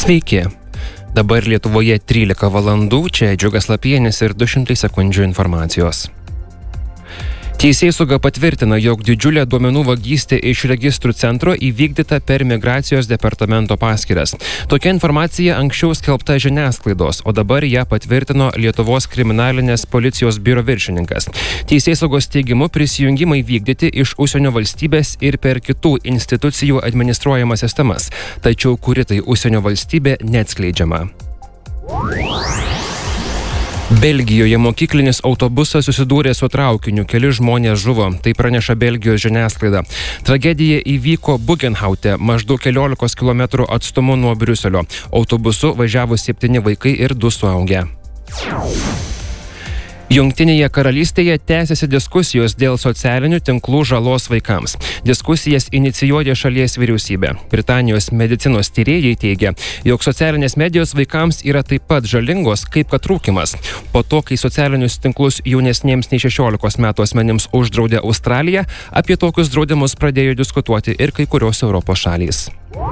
Sveiki. Dabar Lietuvoje 13 valandų, čia Džiugas Lapienis ir 200 sekundžių informacijos. Teisėsauga patvirtina, jog didžiulė duomenų vagystė iš registrų centro įvykdyta per Migracijos departamento paskyras. Tokia informacija anksčiau skelbta žiniasklaidos, o dabar ją patvirtino Lietuvos kriminalinės policijos biuro viršininkas. Teisėsaugos teigimu prisijungimai vykdyti iš užsienio valstybės ir per kitų institucijų administruojamas sistemas, tačiau kuri tai užsienio valstybė neatskleidžiama. Belgijoje mokyklinis autobusas susidūrė su traukiniu, keli žmonės žuvo, tai praneša Belgijos žiniasklaida. Tragedija įvyko Bugenhaute, maždaug 11 km atstumu nuo Briuselio. Autobusu važiavo 7 vaikai ir 2 suaugę. Jungtinėje karalystėje tęsiasi diskusijos dėl socialinių tinklų žalos vaikams. Diskusijas inicijuoja šalies vyriausybė. Britanijos medicinos tyrėjai teigia, jog socialinės medijos vaikams yra taip pat žalingos kaip kad rūkymas. Po to, kai socialinius tinklus jaunesniems nei 16 metų asmenims uždraudė Australija, apie tokius draudimus pradėjo diskutuoti ir kai kurios Europos šalys.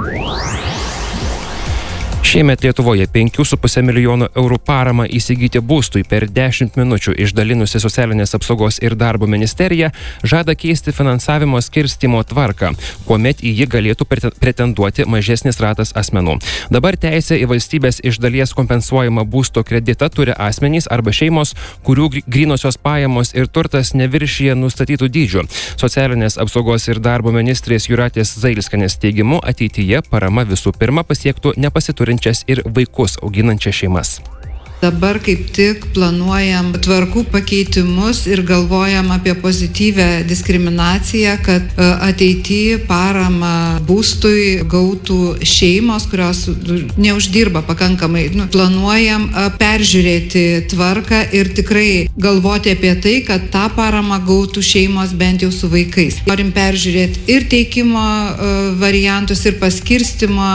Šiemet Lietuvoje 5,5 milijono eurų paramą įsigyti būstui per 10 minučių išdalinusi Socialinės apsaugos ir darbo ministerija žada keisti finansavimo skirstymo tvarką, kuomet į jį galėtų pretenduoti mažesnis ratas asmenų. Dabar teisę į valstybės iš dalies kompensuojamą būsto kreditą turi asmenys arba šeimos, kurių grynosios pajamos ir turtas neviršija nustatytų dydžių. Socialinės apsaugos ir darbo ministrės Jūratės Zailskienės teigimu ateityje parama visų pirma pasiektų nepasiturinčias ir vaikus auginančias šeimas. Dabar kaip tik planuojam tvarkų pakeitimus ir galvojam apie pozityvę diskriminaciją, kad ateityje paramą būstui gautų šeimos, kurios neuždirba pakankamai. Planuojam peržiūrėti tvarką ir tikrai galvoti apie tai, kad tą paramą gautų šeimos bent jau su vaikais. Norim peržiūrėti ir teikimo variantus, ir paskirstimo.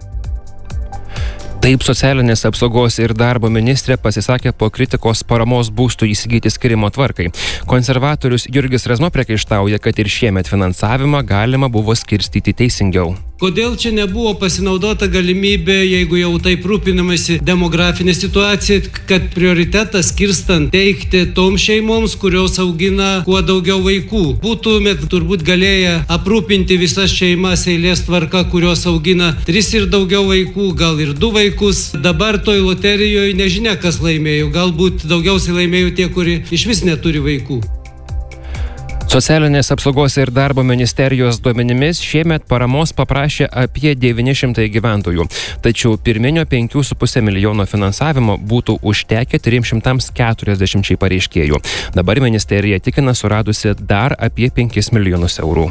Taip Socialinės apsaugos ir darbo ministrė pasisakė po kritikos paramos būstų įsigyti skirimo tvarkai. Konservatorius Jurgis Razma priekaištauja, kad ir šiemet finansavimą galima buvo skirstyti teisingiau. Kodėl čia nebuvo pasinaudota galimybė, jeigu jau taip rūpinamasi demografinė situacija, kad prioritetas skirstant teikti toms šeimoms, kurios augina kuo daugiau vaikų. Būtumėt turbūt galėję aprūpinti visas šeimas eilės tvarka, kurios augina 3 ir daugiau vaikų, gal ir 2 vaikus. Dabar toj loterijoje nežinia, kas laimėjo. Galbūt daugiausiai laimėjo tie, kurie iš vis neturi vaikų. Socialinės apsaugos ir darbo ministerijos duomenimis šiemet paramos paprašė apie 900 gyventojų, tačiau pirminio 5,5 milijono finansavimo būtų užtekę 340 pareiškėjų. Dabar ministerija tikina suradusi dar apie 5 milijonus eurų.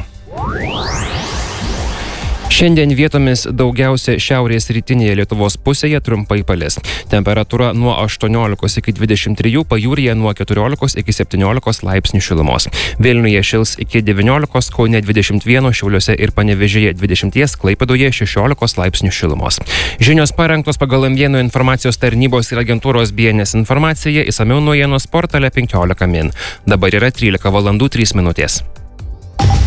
Šiandien vietomis daugiausia šiaurės rytinėje Lietuvos pusėje trumpai palis. Temperatūra nuo 18 iki 23, pajūryje nuo 14 iki 17 laipsnių šilumos. Vilniuje šils iki 19, Kaune 21, Šiauliuose ir Panevėžyje 20, Klaipėdoje 16 laipsnių šilumos. Žinios parengtos pagal M1 informacijos tarnybos ir agentūros BNS informaciją, išsamiau naujienos portale 15 min. Dabar yra 13 valandų 3 minutės.